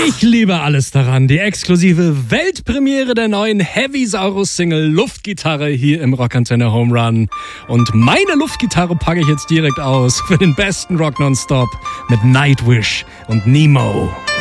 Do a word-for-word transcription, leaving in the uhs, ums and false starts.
Ich liebe alles daran. Die exklusive Weltpremiere der neuen Heavisaurus-Single Luftgitarre hier im Rockantenne Home Run. Und meine Luftgitarre packe ich jetzt direkt aus für den besten Rock Nonstop mit Nightwish und Nemo.